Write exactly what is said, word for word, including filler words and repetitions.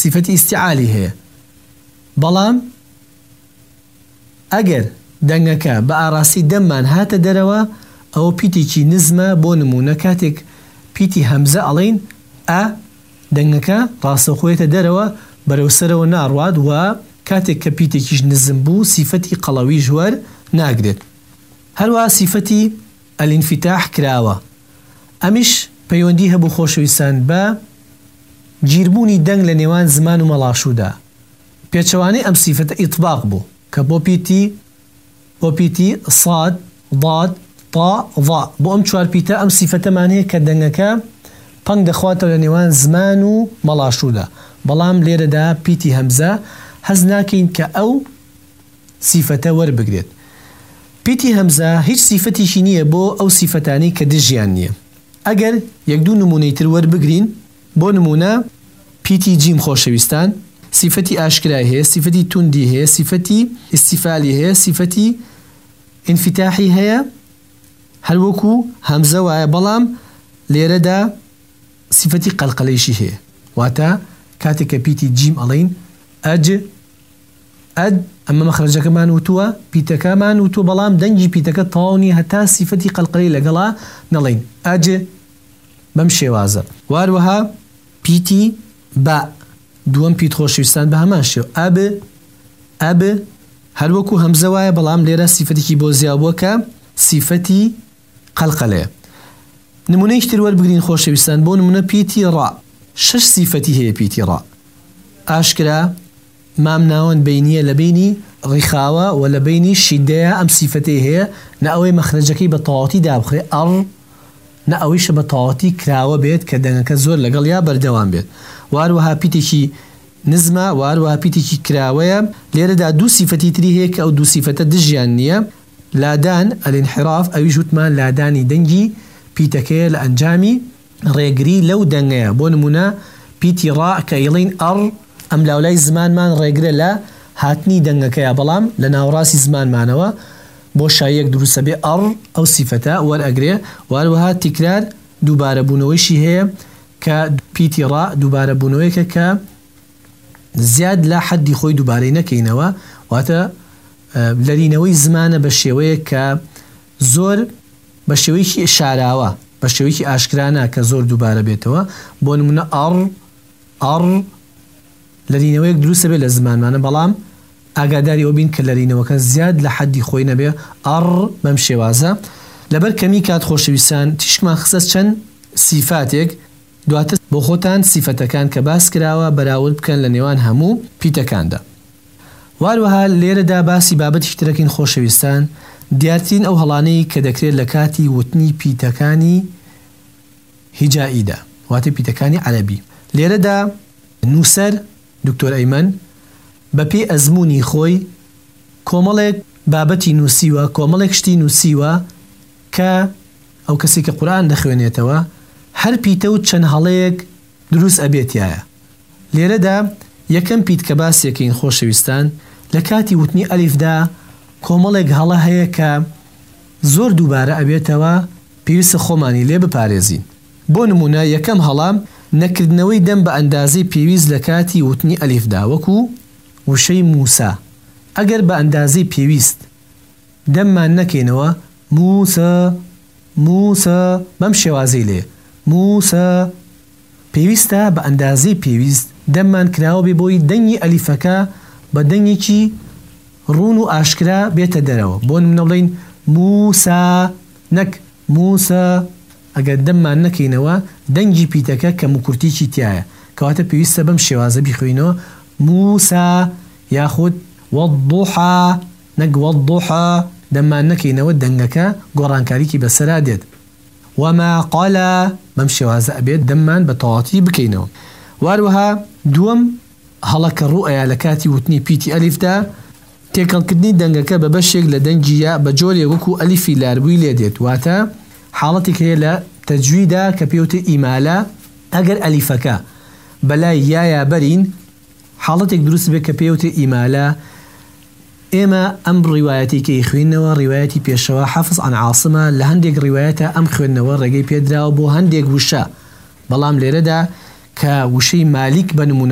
صفەتی ئیستیعالی هەیە بەڵام ئەگەر دەنگەکە بە ئاراستی دەممان هاتە دەرەوە ئەوە پیتێکی نزمە بۆ نمونە کاتێک پیتی هەمزە ئەڵێن ئە دەنگەکە ڕاستەوخۆیەتە دەرەوە بەرەوسەرەوە ناڕوات و کاتێک کە پیتێکیش نزم بوو صفەتی قەڵەوی ژوەر ناگرێت. هەروە صفەتی ئەلینفتاح کراوە ئەمیش پەیوەندی هەبوو خۆشەویستان بە گیربوونی دەنگ لە نێوان زمان و مەڵاشوودا. پێچەوانەی ئەم صفەتە ئیطباق بوو کە بۆ پیتی بۆ پیتی صاد ضاد طا ظا بۆ ئەم چوار پیتە ئەم صفەتەمان هەیە کە دەنگەکە پەنگ دەخواتەوە لە نێوان زمان و مەڵاشوودا بەڵام لێرەدا پیتی هەمزە هەز ناکەین کە ئەو صفەتە وەربگرێت. پیتی هەمزە هیچ صفەتیشی نییە بۆ ئەو صفەتانی کە دژیان نییە. ئەگەر یەک دوو نمونەی تر وەربگرین بۆ نمونە پیتی جیم خۆشەویستان صفەتی ئاشکرای هەیە صفەتی توندی هەیە صفەتی ئیستیفالی هەیە صفەتی ئینفتاحی هەیە هەروەکو هەمزە وایە بەڵام لێرەدا صفەتی قەلقەلەیشی هەیە واتە کاتێک کە پیتی جیم ئەڵێن ئەج ئەد ئەمە مەخرەجەکەمان وتووە پیتەکەمان وتووە بەڵام دەنگی پیتەکە تەواونی هەتا صفەتی قەلقەلەی لەگەڵا نەڵێن ئەج بەم شێوازە. واروەها پیتی با دووەم پیت خۆشەویستان بە هەمان شێوە ئەب ئەب هەروەکو هەمزە وایە بەڵام لێرە صفەتێکی بۆ زیابووە کە صفەتی قەلقەلەیە. نمونەیەکی تر وەربگرین خۆشەویستان بۆ نمونە پیتی ڕا شەش صفەتی هەیە پیتی ڕا ئاشکرا مام ناوەند بینیە لە بینی ڕیخاوە و لە بینی شیدەیە ئەم صفەتەی هەیە نە ئەوەی مەخرەجەکەی بە تەواوەتی دابخرێ ئەڕ نە ئەوەیشە بە تەواوەتی کراوە بێت کە دەنگەکە زۆر لەگەڵ یا بەردەوام بێت. واروەها پیتێکی نزمە واروەها پیتێکی کراوەیە لێرەدا دوو صفەتی تری هەیە کە ئەو دوو صفەتە دژیان نییە. لادان ئەلینحراف ئەویش وتمان لادانی دەنگی پیتەکەیە لە ئەنجامی ڕێگری لەو دەنگەیە بۆ نمونە پیتی ڕا کە ئەڵێن ئەڕ ئەم لاولای زمانمان ڕێگرە لە هاتنی دەنگەکەیە بەڵام لە ناوڕاستی زمانمانەوە بۆ شایەک دروستە بێ ئەڕ ئەو صفەتە وەرئەگرێ. واروەها تیکرار دووبارە بوونەوەیشی هەیە کە پیتی ڕا دووبارە بوونەوەیەکە کە زیاد لە حەدی خۆی دووبارەی نەکەینەوە واتە لەرینەوەی زمانە بە شێوەیە کە زۆر بە شێوەیەکی شاراوە بە شێوەیەکی ئاشکرانە کە زۆر دووبارە بێتەوە بۆ نمونە ئەڕ ئەڕ لەرینەوەیەک دروستە بێت لە زمانمانە بەڵام ئاگاداری ئەو بین کە لەرینەوەکە زیاد لە حەدی خۆی نەبێ ئەڕ بەم شێوازە. لەبەر کەمی کات خۆشەویستان تیشکمان خستە چەند صفاتێک دواتر بۆ خۆتان صفەتەکان کە باس کراوە بەراورد بکەن لە نێوان هەموو پیتەکاندا. واروەها لێرەدا باسی بابەتی ترەکەین خۆشەویستان دیارترین ئەو هەڵانەی کە دەکرێت لە کاتی وتنی پیتەکانی هیجائیدا واتە پیتەکانی عەرەبی. لێرەدا نووسەر دکتۆر ئەیمەن بە پێی ئەزموونی خۆی کۆمەڵێک بابەتی نووسیوە کۆمەڵێک شتی نووسیوە کە ئەو کەسی کە قورئان دەخوێنێتەوە هەر پیتە و چەند هەڵەیەک دروست ئەبێتیایە. لێرەدا یەکەم پیت کە باسیەکەین خۆشەویستان لە کاتی وتنی ئەلیفدا کۆمەڵێک هەڵە هەیە کە زۆر دووبارە ئەبێتەوە پێویستە خۆمانی لێ بپارێزین. بۆ نمونە یەکەم هەڵام نەکردنەوەی دەم بە ئەندازەی پێویست لە کاتی وتنی ئەلیفدا وەکو وشەی موسا ئەگەر بە ئەندازەی پێویست دەممان نەکەینەوە موسا موسا بەم شێوازەی لێ موسا پێویستە بە ئەندازەی پێویست دەممان کراوە بێ بۆی دەنگی ئەلیفەکە بە دەنگێکی ڕون و ئاشکرا بێتە دەرەوە بۆ نمونە بڵێین موسا نەک موسا ئەگەر دەممان نەکەینەوە دەنگی پیتەکە کە موکورتیکی تایە کەواتە پێویستە بەم شێوازە بیخوێنەوە موسا یاخود وەضحا نەک وەضحا دەممان نەکەینەوە دەنگەکە گۆڕانکاریکی بەسەرا دێت وما قالا بەم شێوازە ئەبێت دەممان بە تەواوەتی بکەینەوە. واروەها دووەم هەڵەکە ڕوئەیە لە کاتی وتنی پیتی ئەلیفدا تێکەڵکردنی دەنگەکە بە بەشێک لە دەنگی یا بە جۆرێک وەکو ئەلیفی لاربووی لێ دێت واتە حاڵەتێک هەیە لە تەجویدا کە پێوتە ئیمالە ئەگەر ئەلیفەکە بەلای یایە بەرین حاڵەتێک دروست بێت کە پێوتە ئیمالە. ئێمە ئەم ڕیوایەتی کەی خوێنەوە ڕیوایەتی پێشەوە حەفز عن عاصمە لە هەندێک ڕیوایەتە ئەم خوێندنەوە ڕێگەی پێدراوە بۆ هەندێک وشە بەڵام لێرەدا کە وشەی مالیک بە نمونە